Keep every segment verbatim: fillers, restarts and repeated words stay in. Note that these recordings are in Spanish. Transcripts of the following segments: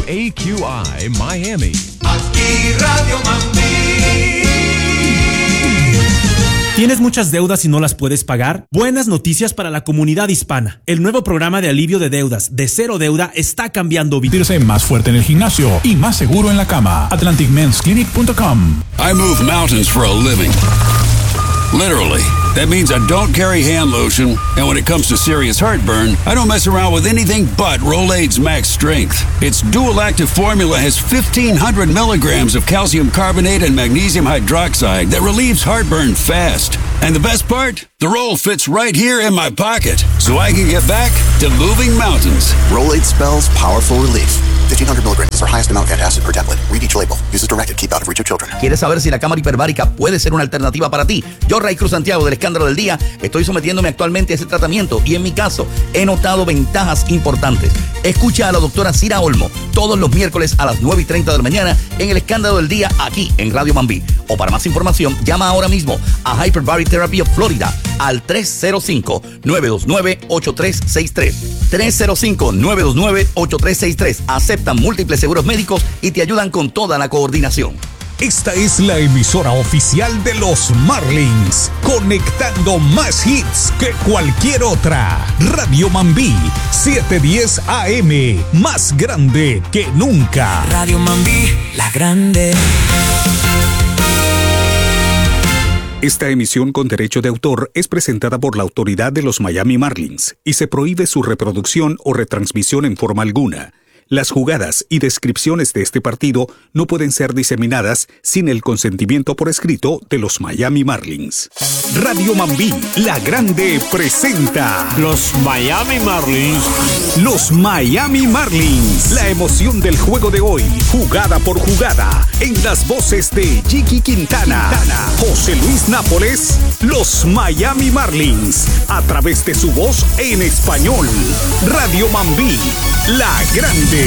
A Q I Miami. Aquí Radio Mambí. ¿Tienes muchas deudas y no las puedes pagar? Buenas noticias para la comunidad hispana. El nuevo programa de alivio de deudas de Cero Deuda está cambiando vidas. Sentirse más fuerte en el gimnasio y más seguro en la cama. Atlantic Men's Clinic punto com. I move mountains for a living. Literally. That means I don't carry hand lotion, and when it comes to serious heartburn, I don't mess around with anything but Rolaids Max Strength. Its dual active formula has fifteen hundred milligrams of calcium carbonate and magnesium hydroxide that relieves heartburn fast. And the best part? The roll fits right here in my pocket, so I can get back to moving mountains. Rolaids spells powerful relief. fifteen hundred milligrams is our highest amount of antacid per tablet. Read each label. Use as directed. Keep out of reach of children. ¿Quieres saber si la cámara hiperbárica puede ser una alternativa para ti? Yo, Ray Cruz Santiago, del Escándalo del Día, estoy sometiéndome actualmente a ese tratamiento y en mi caso he notado ventajas importantes. Escucha a la doctora Cira Olmo todos los miércoles a las nueve y treinta de la mañana en el Escándalo del Día aquí en Radio Mambí. O para más información, llama ahora mismo a Hyperbaric Therapy of Florida al tres cero cinco, nueve dos nueve, ocho tres seis tres. tres cero cinco, nueve dos nueve, ocho tres seis tres. Aceptan múltiples seguros médicos y te ayudan con toda la coordinación. Esta es la emisora oficial de los Marlins, conectando más hits que cualquier otra. Radio Mambí, setecientos diez A M, más grande que nunca. Radio Mambí, la grande. Esta emisión con derecho de autor es presentada por la autoridad de los Miami Marlins y se prohíbe su reproducción o retransmisión en forma alguna. Las jugadas y descripciones de este partido no pueden ser diseminadas sin el consentimiento por escrito de los Miami Marlins. Radio Mambí, la grande, presenta los Miami Marlins. Los Miami Marlins. La emoción del juego de hoy, jugada por jugada, en las voces de Jiki Quintana, Quintana, José Luis Nápoles, los Miami Marlins, a través de su voz en español. Radio Mambí, la grande.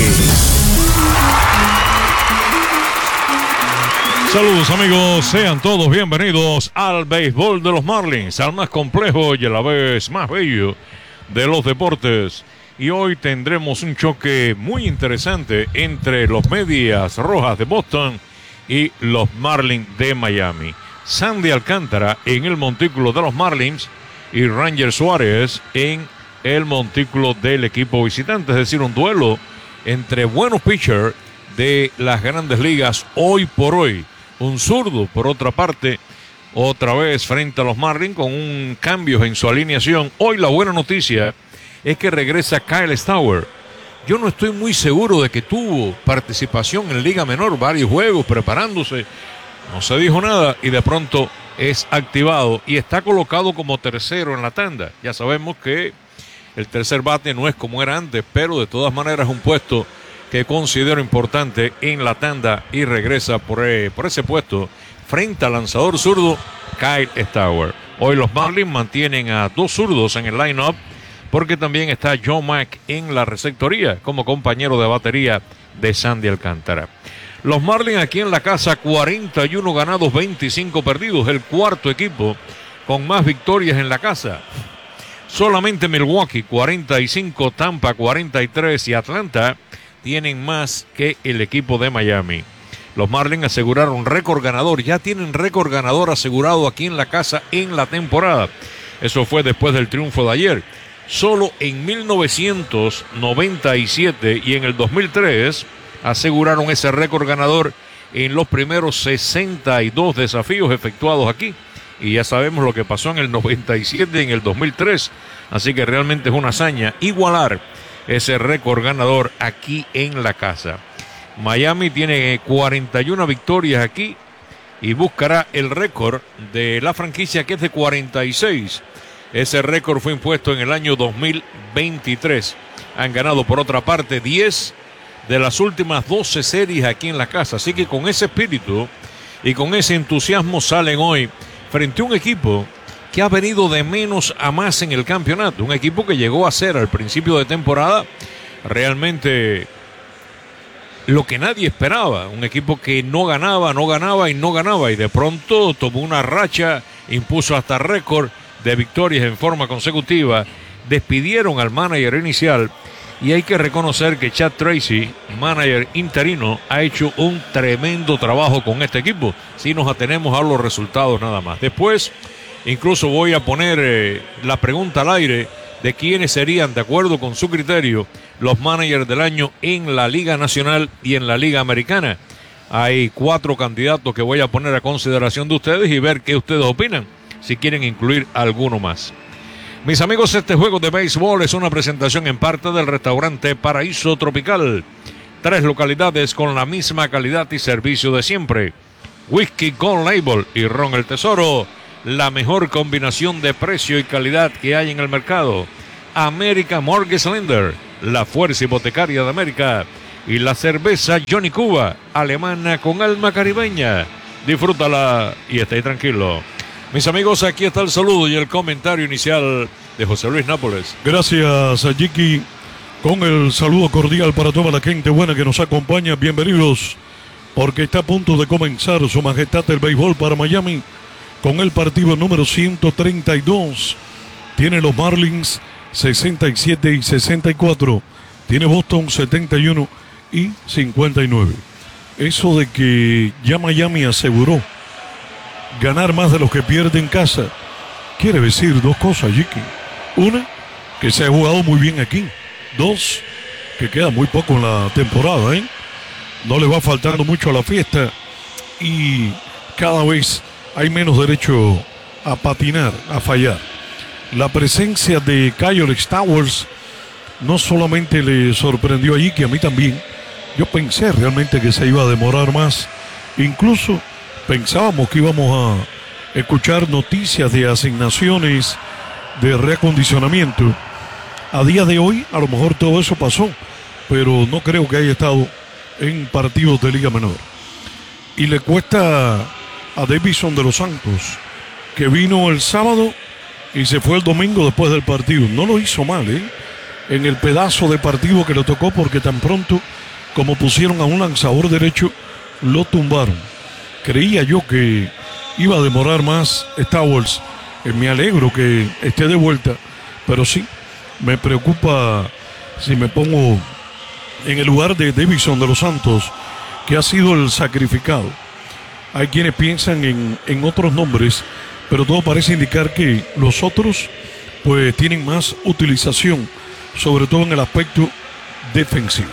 Saludos amigos, sean todos bienvenidos al béisbol de los Marlins, al más complejo y a la vez más bello de los deportes. Y hoy tendremos un choque muy interesante entre los Medias Rojas de Boston y los Marlins de Miami. Sandy Alcántara en el montículo de los Marlins y Ranger Suárez en el montículo del equipo visitante, es decir, un duelo entre buenos pitchers de las grandes ligas hoy por hoy. Un zurdo, por otra parte, otra vez frente a los Marlins con un cambio en su alineación. Hoy la buena noticia es que regresa Kyle Stowers. Yo no estoy muy seguro de que tuvo participación en Liga Menor, varios juegos preparándose. No se dijo nada y de pronto es activado y está colocado como tercero en la tanda. Ya sabemos que el tercer bate no es como era antes, pero de todas maneras es un puesto que considero importante en la tanda y regresa por, eh, por ese puesto frente al lanzador zurdo Kyle Stowers. Hoy los Marlins mantienen a dos zurdos en el line-up porque también está John Mack en la receptoría como compañero de batería de Sandy Alcántara. Los Marlins aquí en la casa, cuarenta y uno ganados, veinticinco perdidos, el cuarto equipo con más victorias en la casa. Solamente Milwaukee cuarenta y cinco, Tampa cuarenta y tres y Atlanta tienen más que el equipo de Miami. Los Marlins aseguraron récord ganador, ya tienen récord ganador asegurado aquí en la casa en la temporada. Eso fue después del triunfo de ayer. Solo en mil novecientos noventa y siete y en el dos mil tres aseguraron ese récord ganador en los primeros sesenta y dos desafíos efectuados aquí. Y ya sabemos lo que pasó en el noventa y siete y en el dos mil tres. Así que realmente es una hazaña igualar ese récord ganador aquí en la casa. Miami tiene cuarenta y una victorias aquí y buscará el récord de la franquicia, que es de cuarenta y seis. Ese récord fue impuesto en el año dos mil veintitrés. Han ganado por otra parte diez de las últimas doce series aquí en la casa. Así que con ese espíritu y con ese entusiasmo salen hoy frente a un equipo que ha venido de menos a más en el campeonato. Un equipo que llegó a ser al principio de temporada realmente lo que nadie esperaba. Un equipo que no ganaba, no ganaba y no ganaba. Y de pronto tomó una racha, impuso hasta récord de victorias en forma consecutiva. Despidieron al manager inicial Y hay que reconocer que Chad Tracy, manager interino, ha hecho un tremendo trabajo con este equipo, si nos atenemos a los resultados nada más. Después, incluso voy a poner eh, la pregunta al aire de quiénes serían, de acuerdo con su criterio, los managers del año en la Liga Nacional y en la Liga Americana. Hay cuatro candidatos que voy a poner a consideración de ustedes y ver qué ustedes opinan, si quieren incluir alguno más. Mis amigos, este juego de béisbol es una presentación en parte del restaurante Paraíso Tropical. Tres localidades con la misma calidad y servicio de siempre. Whisky Gold Label y Ron el Tesoro, la mejor combinación de precio y calidad que hay en el mercado. América Mortgage Lender, la fuerza hipotecaria de América. Y la cerveza Johnny Cuba, alemana con alma caribeña. Disfrútala y esté tranquilo. Mis amigos, aquí está el saludo y el comentario inicial de José Luis Nápoles. Gracias a Jiki, con el saludo cordial para toda la gente buena que nos acompaña. Bienvenidos, porque está a punto de comenzar su majestad el béisbol para Miami, con el partido número ciento treinta y dos. Tiene los Marlins sesenta y siete y sesenta y cuatro. Tiene Boston setenta y uno y cincuenta y nueve. Eso de que ya Miami aseguró ganar más de los que pierde en casa, quiere decir dos cosas, Jiki. Una, que se ha jugado muy bien aquí. Dos, que queda muy poco en la temporada, ¿eh? No le va faltando mucho a la fiesta y cada vez hay menos derecho a patinar, a fallar. La presencia de Kyle Stowers no solamente le sorprendió allí, que a mí también. Yo pensé realmente que se iba a demorar más. Incluso pensábamos que íbamos a escuchar noticias de asignaciones, de reacondicionamiento. A día de hoy, a lo mejor todo eso pasó, pero no creo que haya estado en partidos de Liga Menor. Y le cuesta a Davidson de los Santos, que vino el sábado y se fue el domingo después del partido. No lo hizo mal, ¿eh? En el pedazo de partido que le tocó, porque tan pronto como pusieron a un lanzador derecho, lo tumbaron. Creía yo que iba a demorar más Stowers. Eh, me alegro que esté de vuelta, pero sí, me preocupa si me pongo en el lugar de Davidson de los Santos, que ha sido el sacrificado. Hay quienes piensan en, en otros nombres, pero todo parece indicar que los otros pues tienen más utilización, sobre todo en el aspecto defensivo.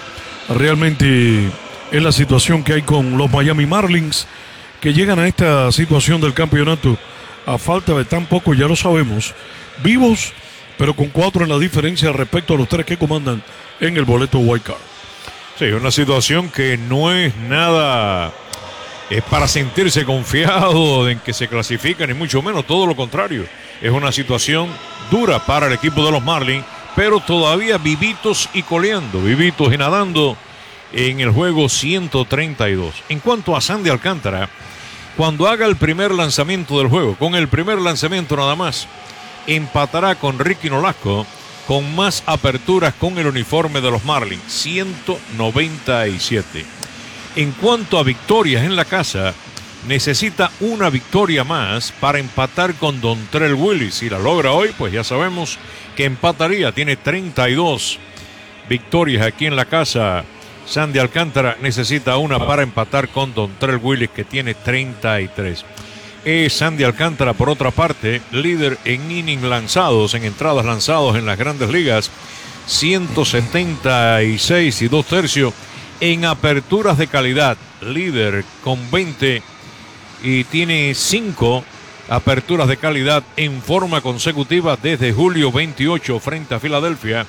Realmente es la situación que hay con los Miami Marlins, que llegan a esta situación del campeonato a falta de tan poco, ya lo sabemos, vivos, pero con cuatro en la diferencia respecto a los tres que comandan en el boleto Wild Card. Sí, una situación que no es nada es para sentirse confiado en que se clasifican, ni mucho menos, todo lo contrario. Es una situación dura para el equipo de los Marlins, pero todavía vivitos y coleando, vivitos y nadando en el juego ciento treinta y dos. En cuanto a Sandy Alcántara, cuando haga el primer lanzamiento del juego, con el primer lanzamiento nada más, empatará con Ricky Nolasco con más aperturas con el uniforme de los Marlins, ciento noventa y siete. En cuanto a victorias en la casa, necesita una victoria más para empatar con Dontrell Willis. Si la logra hoy, pues ya sabemos que empataría. Tiene treinta y dos victorias aquí en la casa. Sandy Alcántara necesita una para empatar con Dontrell Willis, que tiene treinta y tres. Es Sandy Alcántara, por otra parte, líder en innings lanzados, en entradas lanzados en las grandes ligas, ciento setenta y seis y dos tercios. En aperturas de calidad, líder con veinte, y tiene cinco aperturas de calidad en forma consecutiva desde julio veintiocho frente a Filadelfia.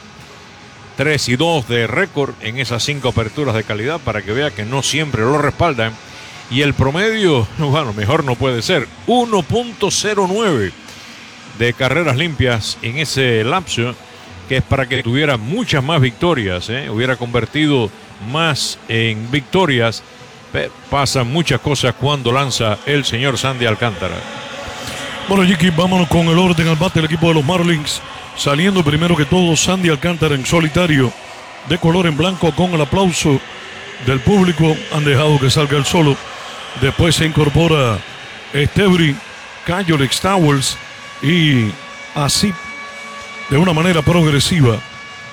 tres y dos de récord en esas cinco aperturas de calidad, para que vea que no siempre lo respaldan. Y el promedio, bueno, mejor no puede ser, uno punto cero nueve de carreras limpias en ese lapso, que es para que tuviera muchas más victorias, ¿eh? Hubiera convertido más en victorias. Pero pasan muchas cosas cuando lanza el señor Sandy Alcántara. Bueno, Jiki, vámonos con el orden al bate del equipo de los Marlins. Saliendo primero que todo Sandy Alcántara en solitario, de color en blanco, con el aplauso del público. Han dejado que salga el solo. Después se incorpora Estebri, Kyle Stowers, y así, de una manera progresiva,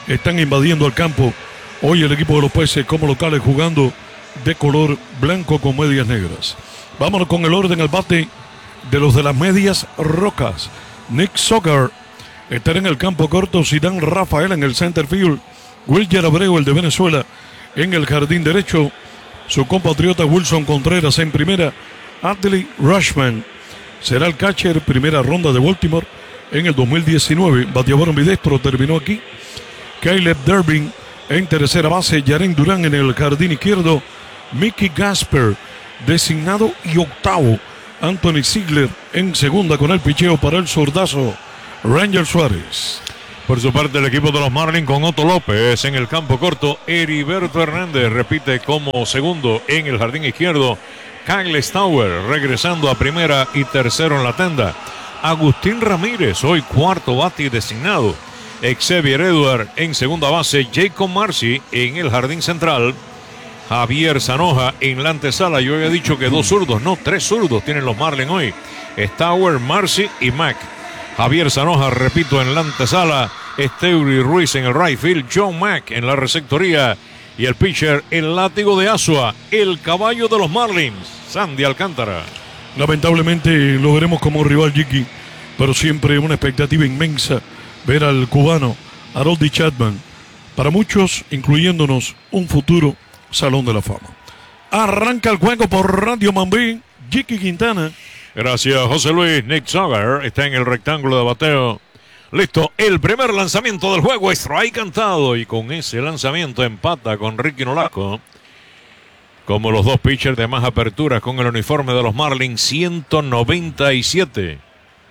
están invadiendo el campo. Hoy el equipo de los Peces como locales jugando de color blanco con medias negras. Vámonos con el orden al bate de los de las medias rocas. Nick Sogard estará en el campo corto. Zidane Rafael en el center field. Wilyer Abreu, el de Venezuela, en el jardín derecho. Su compatriota Wilson Contreras en primera. Adley Rushman será el catcher, primera ronda de Baltimore en el dos mil diecinueve. Bateador ambidestro, terminó aquí. Caleb Durbin en tercera base. Yaren Durán en el jardín izquierdo. Mickey Gasper designado y octavo. Anthony Ziegler en segunda con el picheo para el zurdazo Ranger Suárez. Por su parte, el equipo de los Marlins con Otto López en el campo corto. Heriberto Hernández repite como segundo en el jardín izquierdo. Kyle Stauer regresando a primera y tercero en la tanda. Agustín Ramírez, hoy cuarto bate designado. Xavier Edward en segunda base. Jacob Marcy en el jardín central. Javier Zanoja en la antesala. Yo había dicho que dos zurdos, no, tres zurdos tienen los Marlins hoy. Stauer, Marcy y Mack. Javier Zanoja, repito, en la antesala. Esteury Ruiz en el right field. John Mack en la receptoría. Y el pitcher, el látigo de Asua, el caballo de los Marlins, Sandy Alcántara. Lamentablemente lo veremos como rival, Jiki, pero siempre una expectativa inmensa ver al cubano Harold Chapman. Para muchos, incluyéndonos, un futuro Salón de la Fama. Arranca el juego por Radio Mambí, Jiki Quintana. Gracias, José Luis. Nick Sogard está en el rectángulo de bateo. Listo, el primer lanzamiento del juego, strike cantado, y con ese lanzamiento empata con Ricky Nolasco como los dos pitchers de más aperturas con el uniforme de los Marlins. Ciento noventa y siete.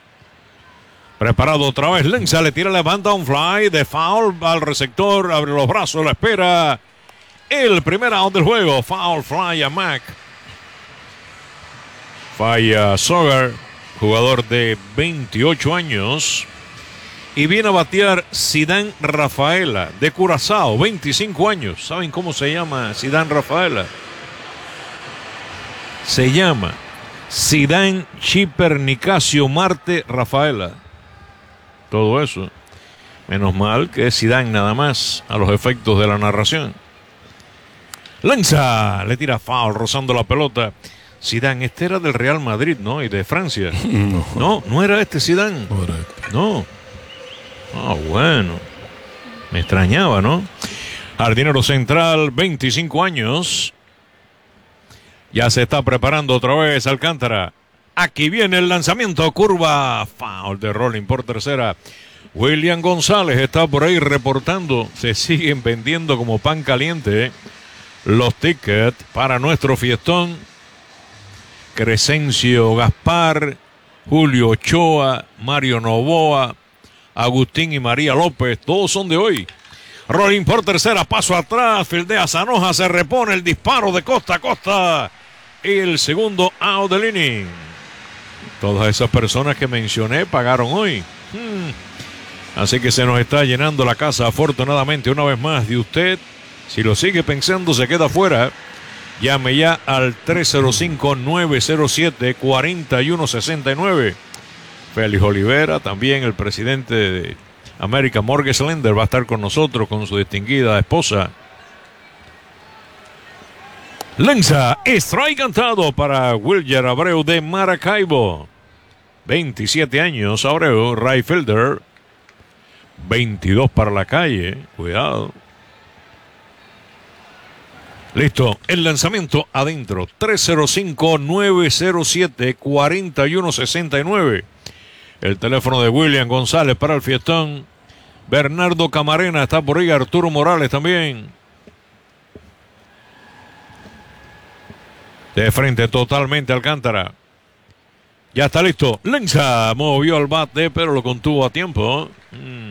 Preparado otra vez, Lenza le tira, levanta un fly de foul al receptor, abre los brazos, la espera. El primer out del juego, foul fly a Mack. Falla Sogard, jugador de veintiocho años. Y viene a batear Zidane Rafaela, de Curazao, veinticinco años. ¿Saben cómo se llama Zidane Rafaela? Se llama Zidane Chipper Nicasio Marte Rafaela. Todo eso. Menos mal que es Zidane nada más, a los efectos de la narración. Lanza, le tira foul, rozando la pelota. Zidane, este era del Real Madrid, ¿no? Y de Francia. No, no, no era este Zidane. No. Ah, oh, bueno. Me extrañaba, ¿no? Jardinero central, veinticinco años. Ya se está preparando otra vez Alcántara. Aquí viene el lanzamiento, curva. Foul de Rolling por tercera. William González está por ahí reportando. Se siguen vendiendo como pan caliente los tickets para nuestro fiestón. Crescencio Gaspar, Julio Ochoa, Mario Novoa, Agustín y María López, todos son de hoy. Rolling por tercera, paso atrás, fildea Zanoja, se repone el disparo de costa a costa. El segundo out del inning. Todas esas personas que mencioné pagaron hoy. Hmm. Así que se nos está llenando la casa, afortunadamente, una vez más, de usted. Si lo sigue pensando, se queda fuera. Llame ya al tres cero cinco, nueve cero siete, cuatro uno seis nueve. Félix Olivera, también el presidente de American Mortgage Lender, va a estar con nosotros con su distinguida esposa. Lanza, strike cantado para Wilyer Abreu de Maracaibo. veintisiete años, Abreu, right fielder. veintidós para la calle, cuidado. Listo, el lanzamiento adentro, tres cero cinco, nueve cero siete, cuatro uno seis nueve. El teléfono de William González para el fiestón. Bernardo Camarena está por ahí, Arturo Morales también. De frente totalmente Alcántara. Ya está listo. Lanza, movió el bate, pero lo contuvo a tiempo. Mm.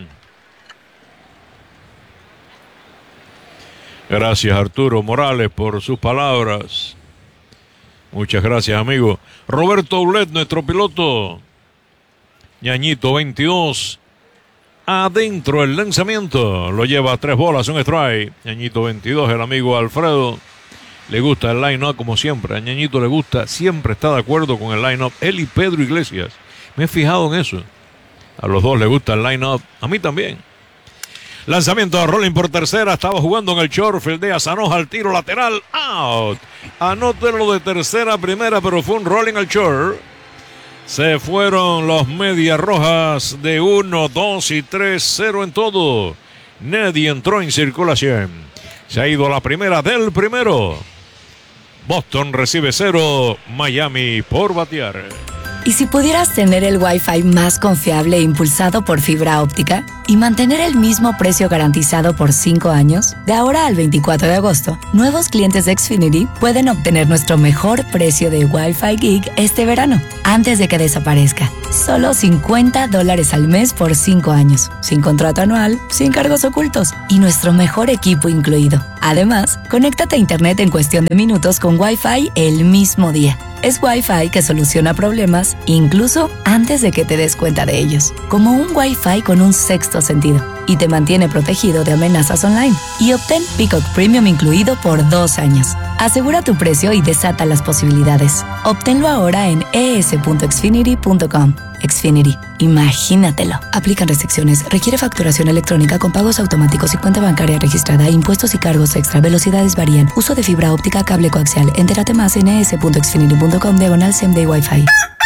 Gracias, Arturo Morales, por sus palabras. Muchas gracias, amigo. Roberto Ulet, nuestro piloto. Ñañito, veintidós. Adentro el lanzamiento. Lo lleva a tres bolas, un strike. Ñañito, veintidós, el amigo Alfredo. Le gusta el line-up como siempre. A Ñañito le gusta, siempre está de acuerdo con el line-up. Él y Pedro Iglesias. Me he fijado en eso. A los dos les gusta el line-up. A mí también. Lanzamiento de Rolling por tercera. Estaba jugando en el short. Fildea Sanoja al tiro lateral. Out. Anótelo de tercera a primera, pero fue un rolling al short. Se fueron los Medias Rojas de uno, dos y tres, cero en todo. Nadie entró en circulación. Se ha ido la primera del primero. Boston recibe cero. Miami por batear. ¿Y si pudieras tener el Wi-Fi más confiable e impulsado por fibra óptica y mantener el mismo precio garantizado por cinco años? De ahora al veinticuatro de agosto, nuevos clientes de Xfinity pueden obtener nuestro mejor precio de Wi-Fi Gig este verano, antes de que desaparezca. Solo cincuenta dólares al mes por cinco años, sin contrato anual, sin cargos ocultos y nuestro mejor equipo incluido. Además, conéctate a Internet en cuestión de minutos con Wi-Fi el mismo día. Es Wi-Fi que soluciona problemas incluso antes de que te des cuenta de ellos. Como un Wi-Fi con un sexto sentido. Y te mantiene protegido de amenazas online. Y obtén Peacock Premium incluido por dos años. Asegura tu precio y desata las posibilidades. Obténlo ahora en e s punto xfinity punto com. Xfinity. Imagínatelo. Aplican restricciones. Requiere facturación electrónica con pagos automáticos y cuenta bancaria registrada. Impuestos y cargos extra. Velocidades varían. Uso de fibra óptica, cable coaxial. Entérate más en e s punto xfinity punto com diagonal same day Wi-Fi.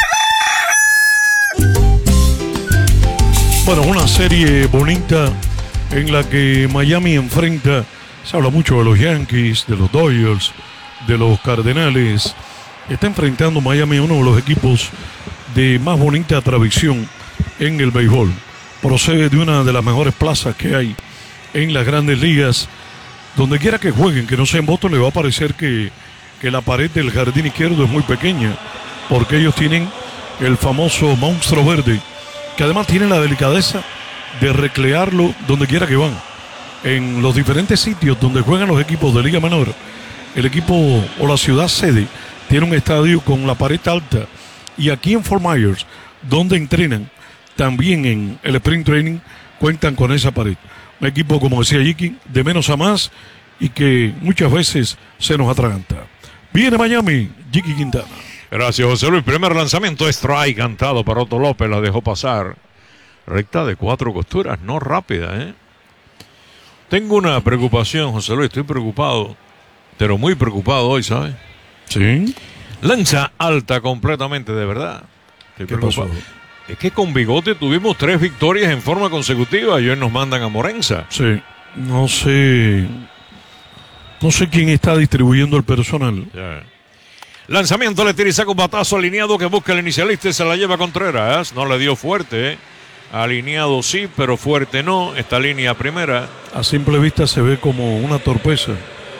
Bueno, una serie bonita en la que Miami enfrenta, se habla mucho de los Yankees, de los Dodgers, de los Cardenales. Está enfrentando Miami a uno de los equipos de más bonita tradición en el béisbol. Procede de una de las mejores plazas que hay en las grandes ligas. Donde quiera que jueguen, que no sea en Boston, le va a parecer que, que la pared del jardín izquierdo es muy pequeña, porque ellos tienen el famoso monstruo verde, que además tienen la delicadeza de recrearlo donde quiera que van. En los diferentes sitios donde juegan los equipos de Liga Menor, el equipo o la ciudad sede tiene un estadio con la pared alta. Y aquí en Fort Myers, donde entrenan, también en el Spring Training, cuentan con esa pared. Un equipo, como decía Jiki, de menos a más y que muchas veces se nos atraganta. Viene Miami, Jiki Quintana. Gracias, José Luis. Primer lanzamiento, strike cantado para Otto López, la dejó pasar. Recta de cuatro costuras, no rápida, ¿eh? Tengo una preocupación, José Luis, estoy preocupado, pero muy preocupado hoy, ¿sabes? Sí. Lanza alta completamente, de verdad. Estoy ¿Qué preocupado. pasó? Es que con Bigote tuvimos tres victorias en forma consecutiva y hoy nos mandan a Morenza. Sí, no sé, no sé quién está distribuyendo el personal. Yeah. Lanzamiento, le tira y saca un batazo alineado que busca el inicialista y se la lleva Contreras. No le dio fuerte, ¿eh? Alineado sí, pero fuerte no. Esta línea primera. A simple vista se ve como una torpeza.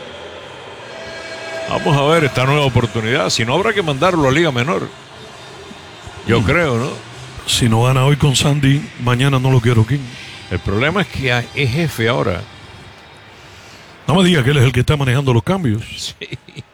Vamos a ver esta nueva oportunidad. Si no, habrá que mandarlo a Liga Menor. Yo mm. creo, ¿no? Si no gana hoy con Sandy, mañana no lo quiero aquí. El problema es que es jefe ahora. No me diga que él es el que está manejando los cambios. Sí.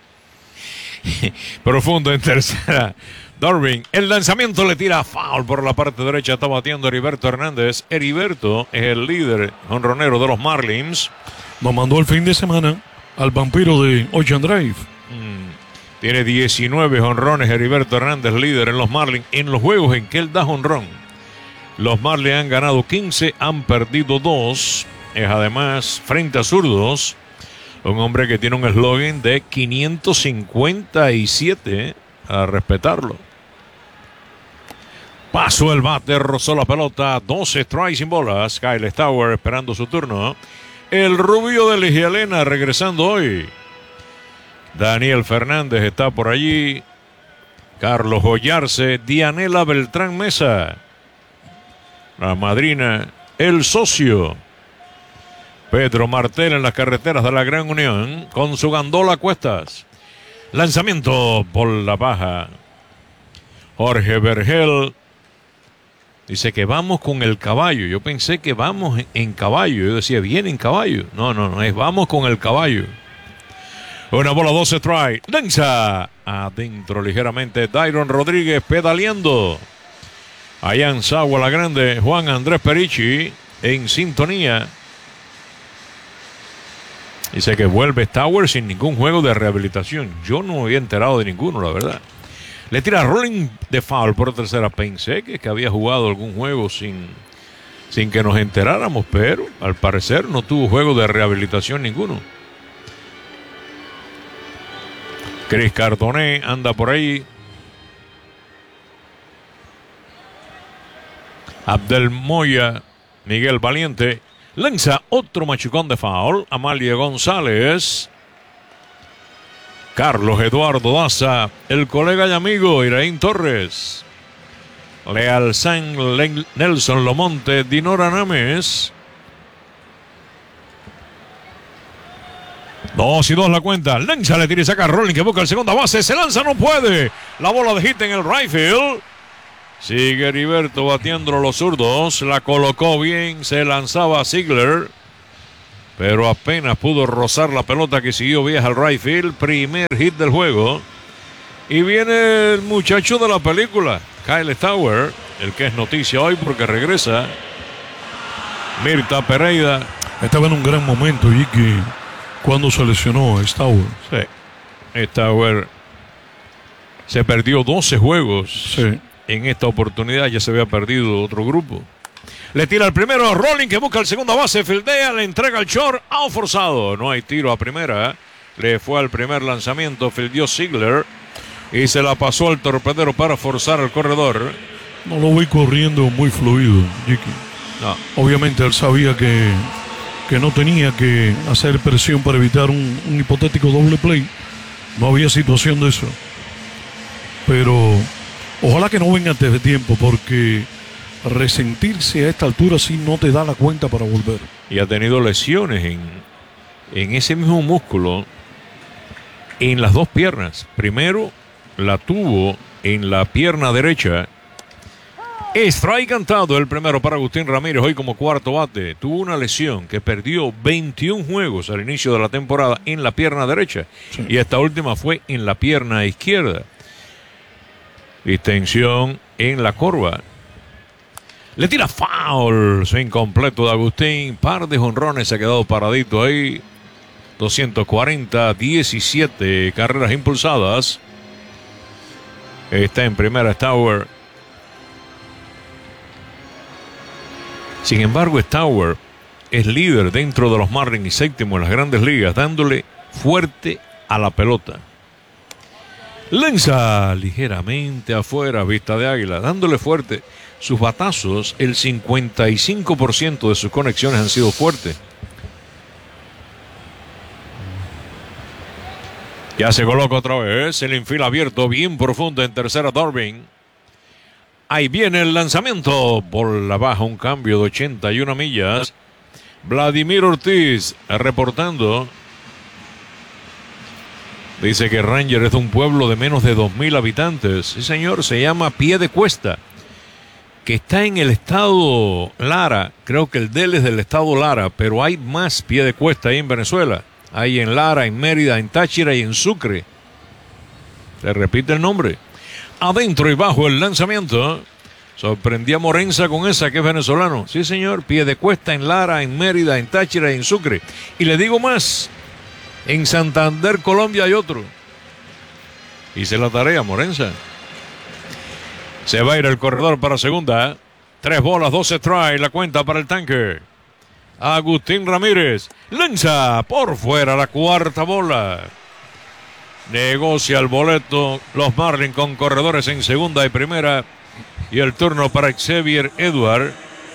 Profundo en tercera. Darwin, el lanzamiento le tira foul por la parte derecha. Está batiendo Heriberto Hernández. Heriberto es el líder jonronero de los Marlins. Nos mandó el fin de semana al vampiro de Ocean Drive. Mm. Tiene diecinueve jonrones Heriberto Hernández, líder en los Marlins. En los juegos en que él da jonrón, los Marlins han ganado quince, han perdido dos. Es además, frente a zurdos, un hombre que tiene un eslogan de quinientos cincuenta y siete, a respetarlo. Pasó el bate, rozó la pelota, doce strikes sin bolas. Kyle Stauer esperando su turno. El rubio de Ligialena regresando hoy. Daniel Fernández está por allí. Carlos Joyarse, Dianela Beltrán Mesa. La madrina, el socio. Pedro Martel en las carreteras de la Gran Unión con su gandola a cuestas. Lanzamiento por la baja. Jorge Vergel dice que vamos con el caballo. Yo pensé que vamos en caballo. Yo decía, viene en caballo. No, no, no, es vamos con el caballo. Una bola, doce strike. Lanza adentro ligeramente. Dairon Rodríguez pedaleando. Allá en Sagua la Grande, Juan Andrés Perichi en sintonía. Dice que vuelve Stauer sin ningún juego de rehabilitación. Yo no me había enterado de ninguno, la verdad. Le tira rolling de foul por tercera. Pensé que, que había jugado algún juego sin, sin que nos enteráramos, pero al parecer no tuvo juego de rehabilitación ninguno. Chris Cartoné anda por ahí. Abdel Moya, Miguel Valiente, lanza otro machucón de foul. Amalia González, Carlos Eduardo Daza, el colega y amigo Iraín Torres, Leal San, Nelson Lomonte, Dinora Names. Dos y dos la cuenta. Lanza, le tira y saca Rolling que busca el segunda base. Se lanza, no puede. La bola de hit en el right field. Sigue Heriberto bateando los zurdos. La colocó bien. Se lanzaba Ziegler, pero apenas pudo rozar la pelota que siguió vieja al right field. Primer hit del juego. Y viene el muchacho de la película, Kyle Stauer, el que es noticia hoy porque regresa. Mirta Pereira. Estaba en un gran momento, Jiki, cuando se lesionó Stauer. Sí. Stauer se perdió doce juegos. Sí. En esta oportunidad ya se había perdido otro grupo. Le tira el primero, Rolling que busca el segunda base, fildea, le entrega el short, out forzado. No hay tiro a primera. Le fue al primer lanzamiento, fildeó Ziegler y se la pasó al torpedero para forzar al corredor. No lo vi corriendo muy fluido, Jiki. No. Obviamente él sabía que, que no tenía que hacer presión para evitar un, un hipotético doble play. No había situación de eso. Pero ojalá que no venga antes de tiempo, porque resentirse a esta altura sí no te da la cuenta para volver. Y ha tenido lesiones en, en ese mismo músculo en las dos piernas. Primero la tuvo en la pierna derecha. Strike cantado el primero para Agustín Ramírez hoy como cuarto bate. Tuvo una lesión que perdió veintiún juegos al inicio de la temporada en la pierna derecha. Sí. Y esta última fue en la pierna izquierda. Distensión en la corva. Le tira foul. Swing completo de Agustín. Par de jonrones, se ha quedado paradito ahí. doscientos cuarenta, diecisiete carreras impulsadas. Está en primera Stauer. Sin embargo, Stauer es líder dentro de los Marlins y séptimo en las grandes ligas, dándole fuerte a la pelota. Lanza ligeramente afuera, vista de águila, dándole fuerte. Sus batazos, el cincuenta y cinco por ciento de sus conexiones han sido fuertes. Ya se coloca otra vez, el infield abierto, bien profundo en tercera Darwin. Ahí viene el lanzamiento, bola baja, un cambio de ochenta y una millas. Vladimir Ortiz reportando. Dice que Ranger es de un pueblo de menos de dos mil habitantes. Sí, señor, se llama Piedecuesta, que está en el estado Lara. Creo que el de él es del estado Lara, pero hay más Piedecuesta ahí en Venezuela. Hay en Lara, en Mérida, en Táchira y en Sucre. Se repite el nombre. Adentro y bajo el lanzamiento. Sorprendía a Morenza con esa, que es venezolano. Sí, señor, Piedecuesta en Lara, en Mérida, en Táchira y en Sucre. Y le digo más, en Santander, Colombia hay otro. Hice la tarea, Morenza. Se va a ir el corredor para segunda. Tres bolas, doce strikes, la cuenta para el tanque. Agustín Ramírez lanza por fuera la cuarta bola. Negocia el boleto los Marlins con corredores en segunda y primera. Y el turno para Xavier Edward.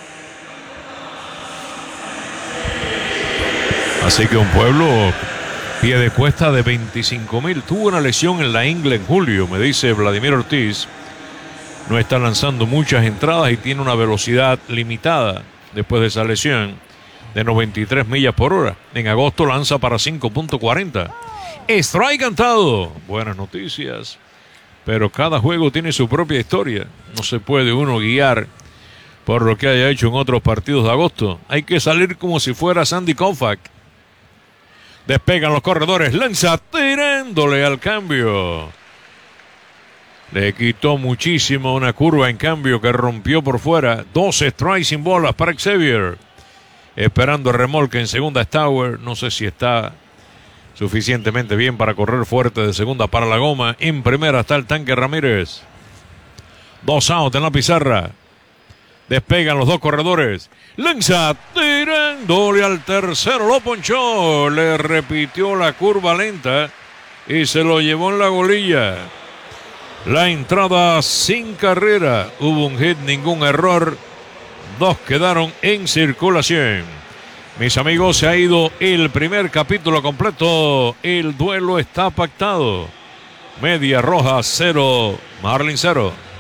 Así que un pueblo Piedecuesta de veinticinco mil. Tuvo una lesión en la ingle en julio, me dice Vladimir Ortiz. No está lanzando muchas entradas y tiene una velocidad limitada después de esa lesión de noventa y tres millas por hora. En agosto lanza para cinco punto cuarenta. Strike cantado. Buenas noticias. Pero cada juego tiene su propia historia. No se puede uno guiar por lo que haya hecho en otros partidos de agosto. Hay que salir como si fuera Sandy Koufax. Despegan los corredores. Lanza tirándole al cambio. Le quitó muchísimo una curva en cambio que rompió por fuera. doce strikes sin bolas para Xavier. Esperando remolque en segunda Stauer. No sé si está suficientemente bien para correr fuerte de segunda para la goma. En primera está el tanque Ramírez. Dos out en la pizarra. Despegan los dos corredores. Lanza tirándole al tercero. Lo ponchó. Le repitió la curva lenta y se lo llevó en la golilla. La entrada sin carrera. Hubo un hit, ningún error. Dos quedaron en circulación. Mis amigos, se ha ido el primer capítulo completo. El duelo está pactado. Media Roja cero, Marlins cero.